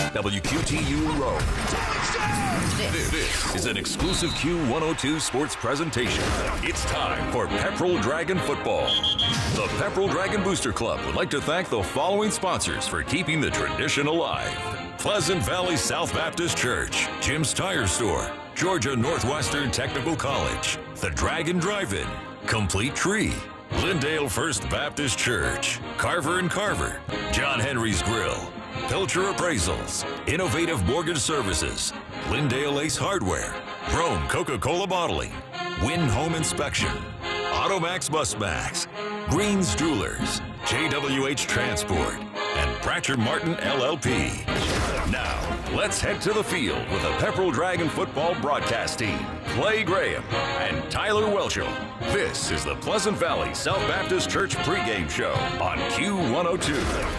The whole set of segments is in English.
WQTU Rome. This is an exclusive Q102 sports presentation. It's time for Pepperell Dragon football. The Pepperell Dragon Booster Club would like to thank the following sponsors for keeping the tradition alive. Pleasant Valley South Baptist Church, Jim's Tire Store, Georgia Northwestern Technical College, the Dragon Drive-In, Complete Tree, Lindale First Baptist Church, Carver & Carver, John Henry's Grill, Pilcher Appraisals, Innovative Mortgage Services, Lindale Ace Hardware, Rome Coca-Cola Bottling, Win Home Inspection, Automax Busmax, Greens Jewelers, JWH Transport, and Bratcher Martin LLP. Now, let's head to the field with the Pepperell Dragon football broadcast team, Clay Graham and Tyler Welchel. This is the Pleasant Valley South Baptist Church pregame show on Q102.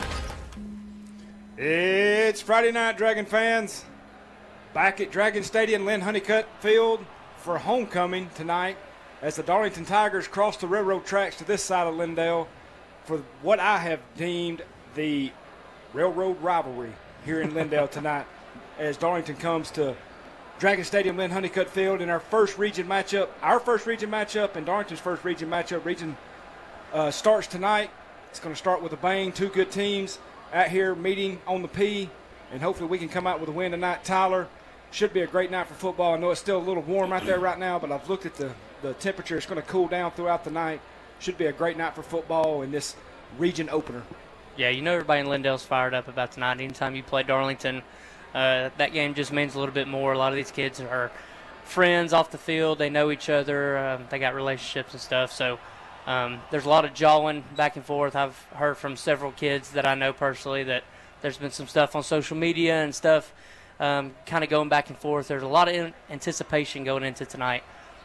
It's Friday night, Dragon fans. Back at Dragon Stadium, Lynn Honeycutt Field for homecoming tonight as the Darlington Tigers cross the railroad tracks to this side of Lindale for what I have deemed the railroad rivalry here in Lindale tonight as Darlington comes to Dragon Stadium, Lynn Honeycutt Field in our first region matchup and Darlington's first region matchup. Region starts tonight. It's going to start with a bang. Two good teams out here meeting on the P, and hopefully we can come out with a win tonight. Tyler, should be a great night for football. I know it's still a little warm out there right now, but I've looked at the temperature. It's going to cool down throughout the night. Should be a great night for football in this region opener. Yeah, you know everybody in Lindale's fired up about tonight. Anytime you play Darlington, that game just means a little bit more. A lot of these kids are friends off the field. They know each other. They got relationships and stuff. So there's a lot of jawing back and forth. I've heard from several kids that I know personally that there's been some stuff on social media and stuff kind of going back and forth. There's a lot of anticipation going into tonight.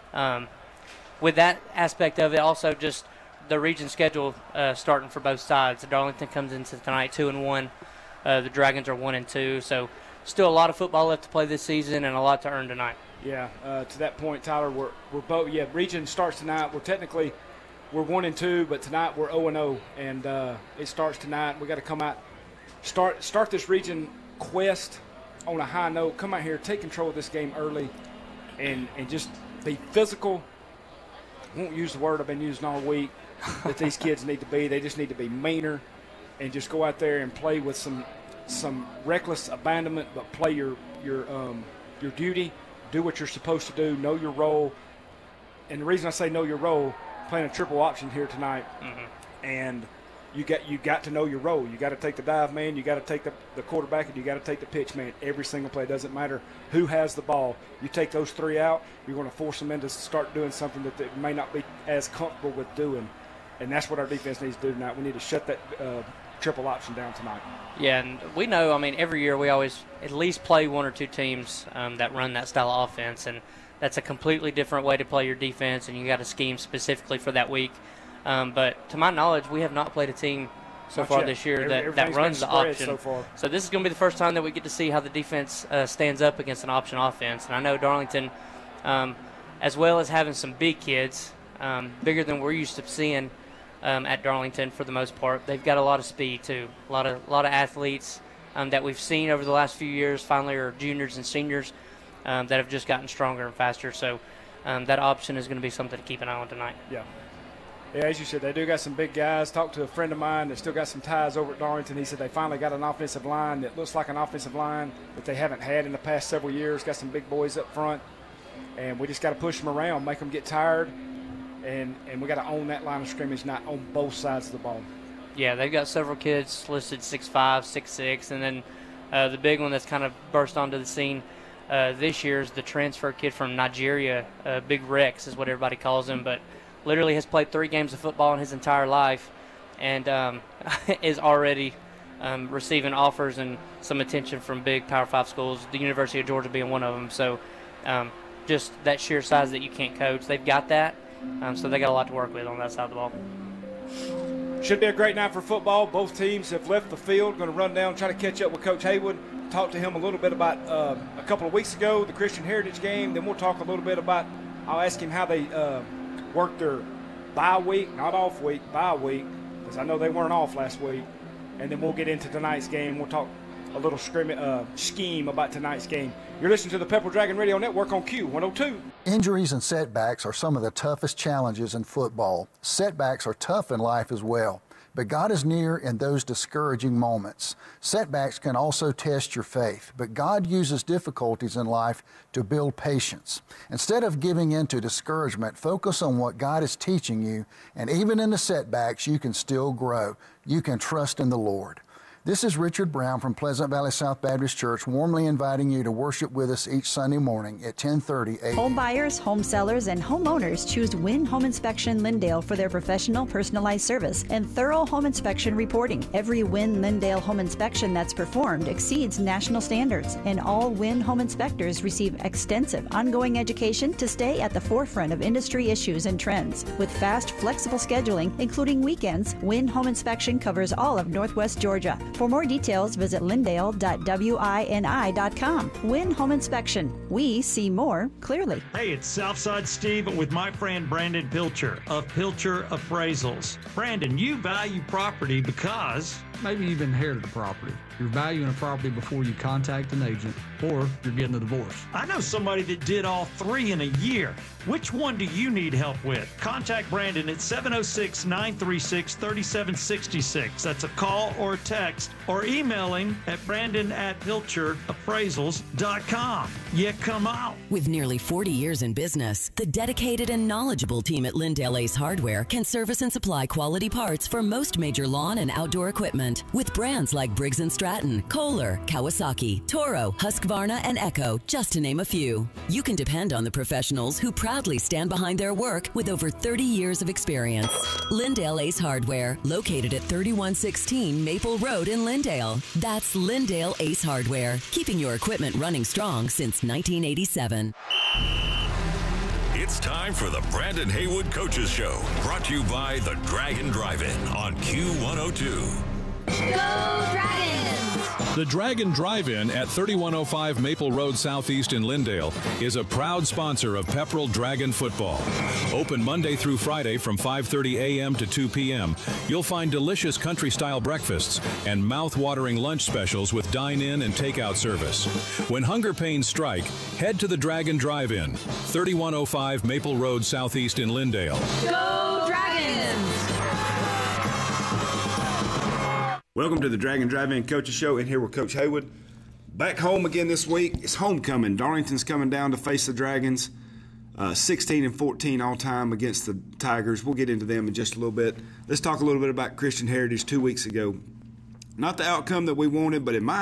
With that aspect of it, also just the region schedule starting for both sides. Darlington comes into tonight 2-1. The Dragons are 1-2. So still a lot of football left to play this season and a lot to earn tonight. Yeah, to that point, Tyler, we're both. Yeah, region starts tonight. We're 1-2, but tonight we're 0-0, and it starts tonight. We got to come out, start this region quest on a high note. Come out here, take control of this game early, and just be physical. I won't use the word I've been using all week that these kids need to be. They just need to be meaner and just go out there and play with some reckless abandonment, but play your duty, do what you're supposed to do, know your role. And the reason I say know your role, playing a triple option here tonight, and you got to know your role. You got to take the dive man, you got to take the quarterback, and you got to take the pitch man every single play. It doesn't matter who has the ball. You take those three out, you're going to force them into start doing something that they may not be as comfortable with doing, and that's what our defense needs to do tonight. We need to shut that triple option down tonight. Yeah, and we know, I mean, every year we always at least play one or two teams that run that style of offense, and that's a completely different way to play your defense, and you got to scheme specifically for that week. But to my knowledge, we have not played a team so far this year that runs the option. So this is going to be the first time that we get to see how the defense stands up against an option offense. And I know Darlington, as well as having some big kids, bigger than we're used to seeing at Darlington for the most part, they've got a lot of speed too. A lot of athletes that we've seen over the last few years finally are juniors and seniors that have just gotten stronger and faster. So that option is going to be something to keep an eye on tonight. Yeah, as you said, they do got some big guys. Talked to a friend of mine that still got some ties over at Darlington. He said they finally got an offensive line that looks like an offensive line that they haven't had in the past several years. Got some big boys up front, and we just got to push them around, make them get tired, and we got to own that line of scrimmage, not on both sides of the ball. Yeah, they've got several kids listed 6'5", 6'6", and then the big one that's kind of burst onto the scene this year is the transfer kid from Nigeria. Big Rex is what everybody calls him, but literally has played 3 games of football in his entire life and is already receiving offers and some attention from big Power 5 schools, the University of Georgia being one of them. So just that sheer size that you can't coach. They've got that, so they got a lot to work with on that side of the ball. Should be a great night for football. Both teams have left the field, going to run down, try to catch up with Coach Haywood. Talked to him a little bit about a couple of weeks ago, the Christian Heritage game. Then we'll talk a little bit about, I'll ask him how they worked their bye week, not off week, bye week, because I know they weren't off last week. And then we'll get into tonight's game. We'll talk little scheme about tonight's game. You're listening to the Pepperell Dragon Radio Network on Q102. Injuries and setbacks are some of the toughest challenges in football. Setbacks are tough in life as well, but God is near in those discouraging moments. Setbacks can also test your faith, but God uses difficulties in life to build patience. Instead of giving in to discouragement, focus on what God is teaching you, and even in the setbacks, you can still grow. You can trust in the Lord. This is Richard Brown from Pleasant Valley South Baptist Church, warmly inviting you to worship with us each Sunday morning at 10:30 a.m. Home buyers, home sellers, and homeowners choose Wynn Home Inspection Lindale for their professional, personalized service and thorough home inspection reporting. Every Wynn Lindale home inspection that's performed exceeds national standards, and all Wynn home inspectors receive extensive ongoing education to stay at the forefront of industry issues and trends. With fast, flexible scheduling, including weekends, Wynn Home Inspection covers all of Northwest Georgia. For more details, visit lindale.wini.com. Wynn Home Inspection. We see more clearly. Hey, it's Southside Steve with my friend Brandon Pilcher of Pilcher Appraisals. Brandon, you value property because... Maybe you've inherited a property. You're valuing a property before you contact an agent, or you're getting a divorce. I know somebody that did all three in a year. Which one do you need help with? Contact Brandon at 706-936-3766. That's a call or a text, or email him at brandon@pilcherappraisals.com. Yeah, come on. With nearly 40 years in business, the dedicated and knowledgeable team at Lindale Ace Hardware can service and supply quality parts for most major lawn and outdoor equipment. With brands like Briggs & Stratton, Kohler, Kawasaki, Toro, Husqvarna, and Echo, just to name a few. You can depend on the professionals who proudly stand behind their work with over 30 years of experience. Lindale Ace Hardware, located at 3116 Maple Road in Lindale. That's Lindale Ace Hardware, keeping your equipment running strong since 1987. It's time for the Brandon Haywood Coaches Show, brought to you by the Dragon Drive-In on Q102. Go Dragons! The Dragon Drive-In at 3105 Maple Road Southeast in Lindale is a proud sponsor of Pepperell Dragon football. Open Monday through Friday from 5:30 a.m. to 2 p.m. You'll find delicious country-style breakfasts and mouth-watering lunch specials with dine-in and takeout service. When hunger pains strike, head to the Dragon Drive-In, 3105 Maple Road Southeast in Lindale. Go Dragons! Welcome to the Dragon Drive-In Coaches Show, and here with Coach Haywood. Back home again this week. It's homecoming. Darlington's coming down to face the Dragons. 16-14 all time against the Tigers. We'll get into them in just a little bit. Let's talk a little bit about Christian Heritage 2 weeks ago. Not the outcome that we wanted, but in my